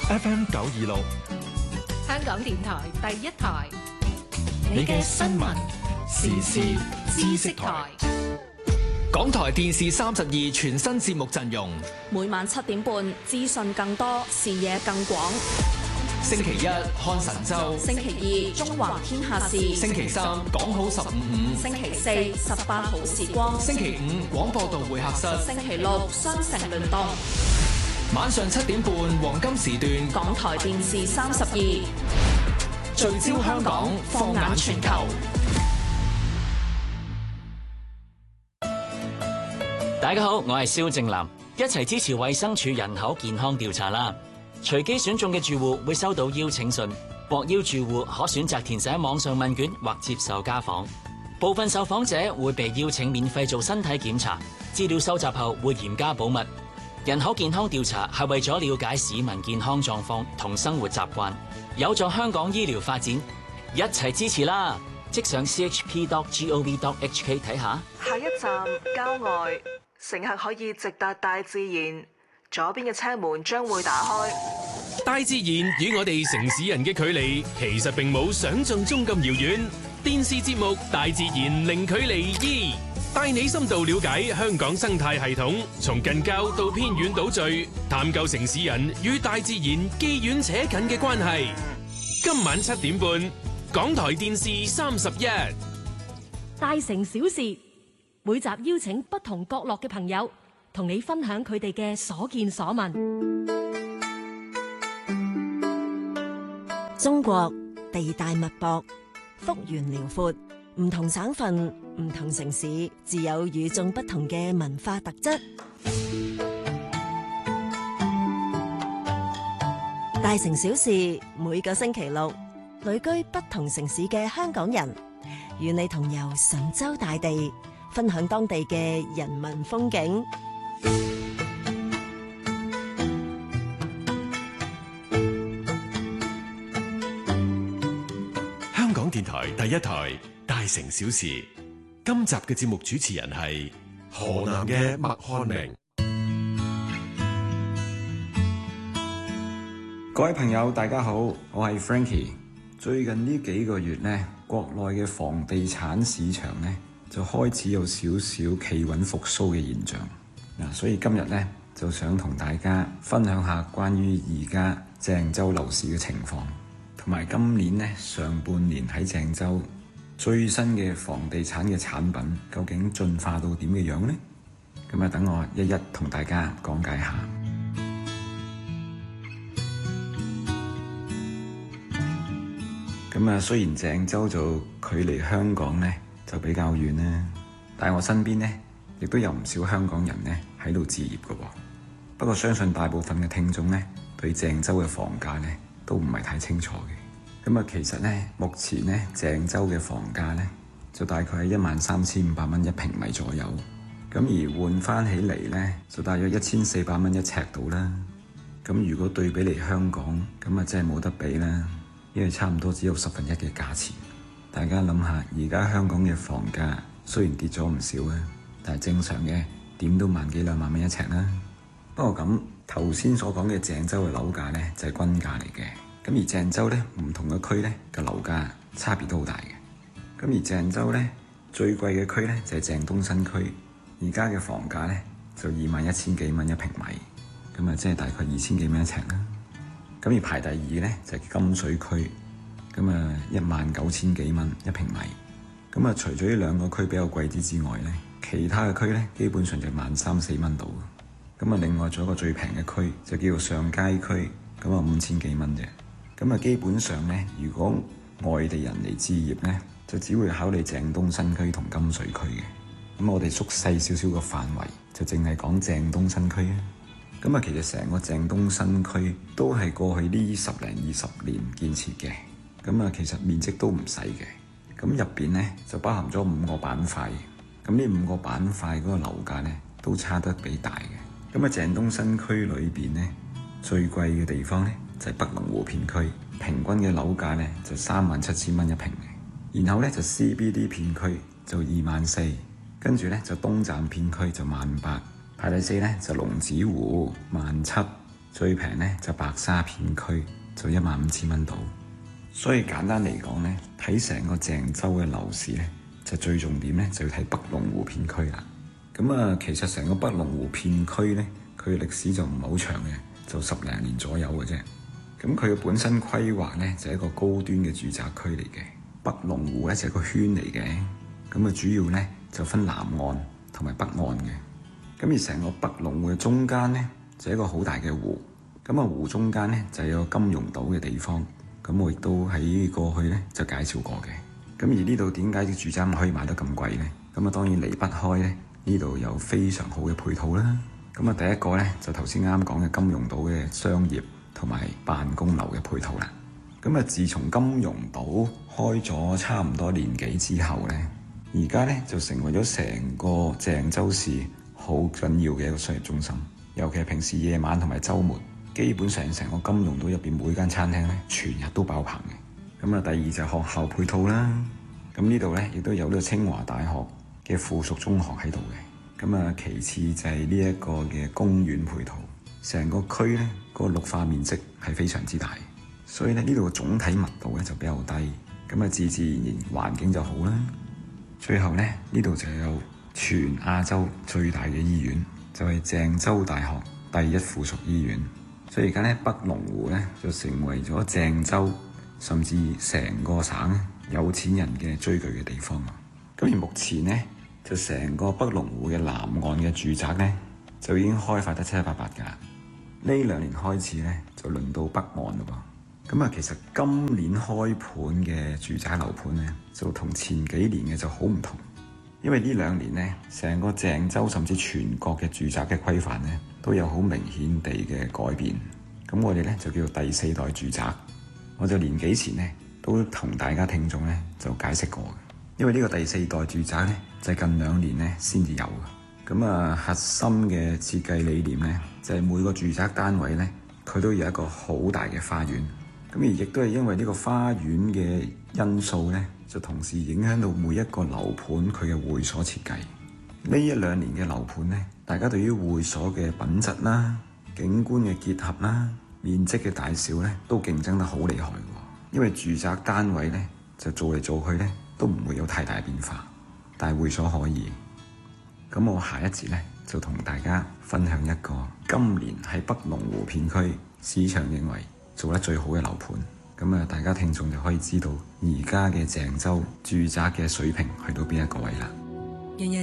FM 926， 香港電台第一台， 你嘅新聞時事知識台。港台電視32全新節目陣容， 每晚7點半，資訊更多，視野更廣。 星期一看神州， 星期二中華天下事， 星期三講好155， 星期四18好時光， 星期五廣播道會客室， 星期六雙城聯動。 晚上7點半黃金時段， 港台電視32 聚焦香港，放眼全球。 大家好，我係蕭正楠，一齊支持衛生署人口健康調查啦！隨機選中嘅住戶會收到邀請信，獲邀住戶可選擇填寫網上問卷或接受家訪。部分受訪者會被邀請免費做身體檢查，資料收集後會嚴加保密。人口健康調查係為咗了解市民健康狀況同生活習慣，有助香港醫療發展，一齊支持啦！即上 chp.gov.hk 睇下。 下一站郊外，乘客可以直達大自然，左邊嘅車門將會打開。 大自然與我哋城市人嘅距離其實並冇想象中咁遙遠。電視節目《大自然零距離2》帶你深度了解香港生態系統，從近郊到偏遠島嶼，探究城市人與大自然既遠且近嘅關係。今晚7點半，港台電視31， 大城小事，每集邀請不同角落嘅朋友，同你分享佢哋嘅所見所聞。 中國地大物博，幅員遼闊，唔同省份、唔同城市，自有與眾不同嘅文化特質。大城小事，每個星期六，旅居不同城市嘅香港人，與你同遊神州大地，分享當地嘅人文風景。 香港電台第一台大城小事，今集嘅節目主持人係河南嘅麥漢明。 各位朋友大家好，我係 Frankie。最近呢幾個月呢，國內嘅房地產市場呢就開始有少少企穩復甦嘅現象。所以今日呢就想同大家分享下關於而家鄭州樓市嘅情況，同埋今年呢上半年喺鄭州最新嘅房地產嘅產品究竟進化到點嘅樣呢？咁等我一一同大家講解下。雖然鄭州就距離香港呢就比較遠啦，但係我身邊呢亦都有唔少香港人呢喺度置業嘅喎。不過相信大部分嘅聽眾呢對鄭州嘅房價呢都唔係太清楚嘅。其實呢目前呢鄭州嘅房價呢就大概係13,500蚊一平米左右，咁而換翻起嚟呢就大約1400蚊一尺度啦。咁如果對比嚟香港，咁真係冇得比啦。因為差唔多只有1/10嘅價錢。大家諗下，而家香港嘅房價雖然跌咗唔少啊，但係正常嘅點都萬幾兩萬蚊一尺啦。不過咁頭先所講嘅鄭州嘅樓價呢，就係均價嚟嘅。咁而鄭州呢，唔同嘅區呢嘅樓價差別都好大嘅。咁而鄭州呢，最貴嘅區呢，就係鄭東新區，而家嘅房價呢，就21,000幾蚊一平米，咁即係大概2000幾蚊一尺啦。咁而排第二呢，就係金水區，咁19,000幾蚊一平米。咁除咗呢兩個區比較貴啲之外呢，其他嘅區呢，基本上就13,000、14,000蚊度。咁另外仲有一個最平嘅區就叫做上街區，咁5,000幾蚊啫。咁基本上呢，如果外地人嚟置業呢，就只會考慮鄭東新區同金水區嘅。咁我哋縮細少少個範圍，就淨係講鄭東新區啊。咁其實成個鄭東新區都係過去呢10零20年建設嘅，咁其實面積都唔細嘅。咁入邊呢，就包含咗5個板塊，咁呢5個板塊嗰個樓價呢，都差得比大嘅。咁鄭東新區裏邊呢，最貴嘅地方呢，就係北龍湖片區，平均嘅樓價呢，就37,000蚊一平嘅。然後呢，就 CBD 片區就24,000，跟住呢，就東站片區就18,000。排第4呢，就龍子湖17,000， 最平呢就白沙片區就15000蚊到。所以簡單嚟講呢，睇成個鄭州嘅樓市呢，就最重點呢就要睇北龍湖片區啦。咁其實成個北龍湖片區呢，佢歷史就唔係好長嘅，就10零年左右嘅啫。咁佢嘅本身規劃呢，就係一個高端嘅住宅區嚟嘅。北龍湖呢，就係個圈嚟嘅，咁主要呢，就分南岸同埋北岸嘅。咁而成個北龍湖嘅中間呢，就係一個好大嘅湖，咁湖中間呢，就有金融島嘅地方。咁我亦都喺過去呢，就介紹過嘅。咁而呢度點解啲住宅可以賣得咁貴呢？咁當然離不開呢，呢度有非常好嘅配套啦。咁第一個呢，就頭先啱講嘅金融島嘅商業同埋辦公樓嘅配套啦。咁自從金融島開咗差唔多年幾之後呢，而家呢，就成為咗成個鄭州市好緊要嘅一個商業中心。尤其係平時夜晚同埋週末，基本上成個金融島入邊每間餐廳呢，全日都爆棚嘅。咁第二就係學校配套啦。咁呢度呢，亦都有呢個清華大學嘅附屬中學喺度嘅。咁其次就係呢一個嘅公園配套，成個區呢，個綠化面積係非常之大，所以呢度嘅總體密度呢就比較低。咁自自然然環境就好啦。最後呢，呢度就有全亞洲最大嘅醫院，就係鄭州大學第一附屬醫院。所以而家呢，北龍湖呢就成為咗鄭州甚至成個省有錢人嘅追據嘅地方。咁而目前呢，就成個北龍湖嘅南岸嘅住宅呢，就已經開發得七七八八㗎啦。呢2年開始呢，就輪到北岸嘞噃。咁其實今年開盤嘅住宅樓盤呢，就同前幾年嘅就好唔同。因為呢2年呢，成個鄭州甚至全國嘅住宅嘅規範呢，都有好明顯地嘅改變。咁我哋呢，就叫做第4代住宅。我就年幾前呢，都同大家聽眾呢，就解釋過嘅。因為呢個第4代住宅呢，就係近2年呢先至有嘅。咁核心嘅設計理念呢，就係每個住宅單位呢，佢都有一個好大嘅花園。咁而亦都係因為呢個花園嘅因素呢，就同時影響到每一個樓盤佢嘅會所設計。呢1-2年嘅樓盤呢，大家對於會所嘅品質啦、景觀嘅結合啦、面積嘅大小呢，都競爭得好厲害喎。因為住宅單位呢，就做嚟做去呢，都唔會有太大變化，但係會所可以。咁我下一節呢，就同大家分享一個今年喺北龍湖片區市場認為做得最好嘅樓盤。咁大家聽眾就可以知道而家嘅鄭州住宅嘅水平去到邊一個位啦。